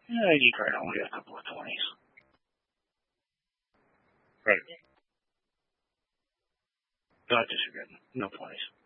Yeah, you probably only got a couple of 20s. Right. Not disagreeing. No 20s.